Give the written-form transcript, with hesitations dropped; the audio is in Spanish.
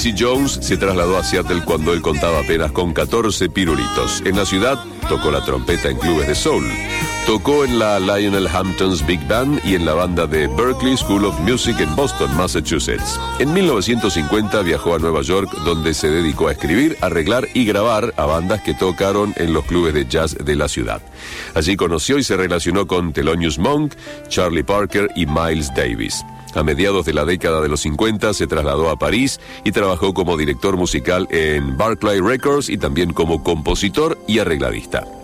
Quincy Jones se trasladó a Seattle cuando él contaba apenas con 14 pirulitos. En la ciudad tocó la trompeta en clubes de soul. Tocó en la Lionel Hampton's Big Band y en la banda de Berklee School of Music en Boston, Massachusetts. En 1950 viajó a Nueva York, donde se dedicó a escribir, arreglar y grabar a bandas que tocaron en los clubes de jazz de la ciudad. Allí conoció y se relacionó con Thelonious Monk, Charlie Parker y Miles Davis. A mediados de la década de los 50 se trasladó a París y trabajó como director musical en Barclay Records y también como compositor y arregladista.